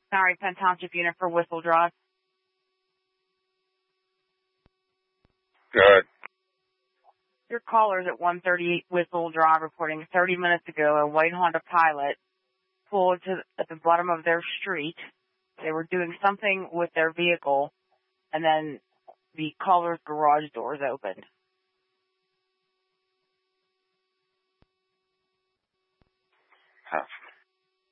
Sorry, Penn Township unit for Whistle Drive. Good. Your callers at 138 Whistle Drive reporting 30 minutes ago a white Honda Pilot pulled at the bottom of their street. They were doing something with their vehicle, and then the caller's garage doors opened. Huh.